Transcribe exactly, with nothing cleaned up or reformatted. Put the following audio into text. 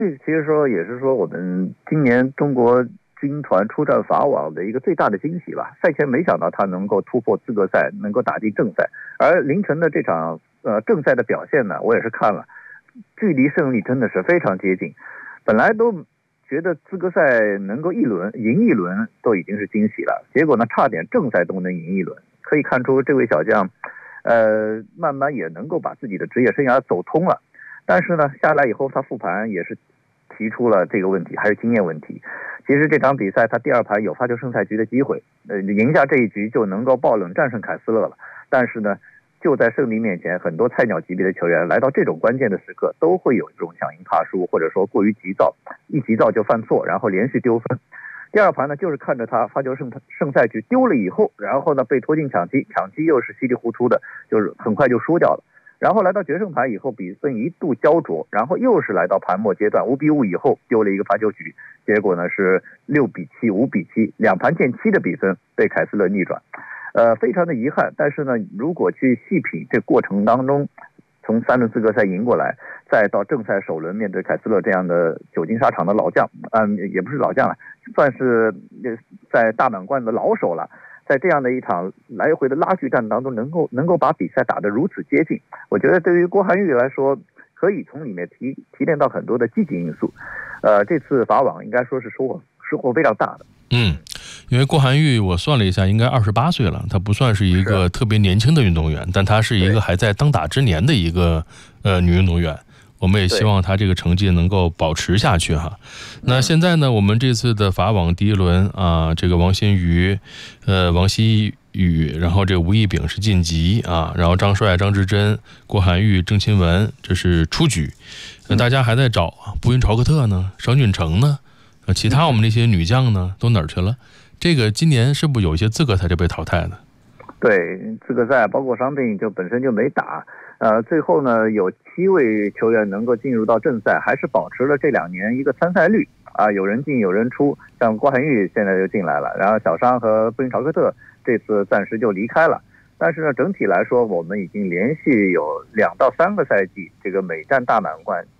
这其实说也是说我们今年中国军团出战法网的一个最大的惊喜吧。赛前没想到他能够突破资格赛，能够打进正赛，而凌晨的这场呃正赛的表现呢，我也是看了，距离胜利真的是非常接近。本来都觉得资格赛能够一轮赢一轮都已经是惊喜了，结果呢差点正赛都能赢一轮。可以看出这位小将，呃，慢慢也能够把自己的职业生涯走通了。但是呢，下来以后他复盘也是提出了这个问题，还是经验问题。其实这场比赛他第二盘有发球胜赛局的机会，呃，赢下这一局就能够爆冷战胜凯斯勒了。但是呢，就在胜利面前，很多菜鸟级别的球员来到这种关键的时刻，都会有一种想赢怕输，或者说过于急躁，一急躁就犯错，然后连续丢分。第二盘呢，就是看着他发球胜胜赛局丢了以后，然后呢被拖进抢七，抢七又是稀里糊涂的，就是很快就输掉了。然后来到决胜盘以后，比分一度焦灼，然后又是来到盘末阶段五比五以后丢了一个发球局，结果呢是六比七、五比七，两盘见七的比分被凯斯勒逆转，呃，非常的遗憾。但是呢，如果去细品这过程当中，从三轮资格赛赢过来，再到正赛首轮面对凯斯勒这样的久经沙场的老将，嗯，也不是老将了，算是在大满贯的老手了。在这样的一场来回的拉锯战当中，能够能够把比赛打得如此接近，我觉得对于郭涵玉来说，可以从里面提提炼到很多的积极因素。呃，这次法网应该说是收获收获非常大的。 嗯，因为郭涵玉我算了一下，应该二十八岁了，她不算是一个特别年轻的运动员，但她是一个还在当打之年的一个呃女运动员。我们也希望她这个成绩能够保持下去哈。那现在呢，我们这次的法网第一轮啊，这个王欣瑜、呃王希雨，然后这个吴亦丙是晋级啊，然后张帅、张志臻、郭涵玉、郑钦文这是出局。那大家还在找步云朝克特呢，邵俊成呢，呃，其他我们那些女将呢都哪儿去了？这个今年是不是有一些资格赛就被淘汰呢？ 对，资格赛包括伤病就本身就没打。呃，最后呢，有七位球员能够进入到正赛，还是保持了这两年一个参赛率啊，有人进有人出。像郭涵玉现在就进来了，然后小商和布林朝克特这次暂时就离开了。但是呢，整体来说，我们已经连续有两到三个赛季，这个美战大满贯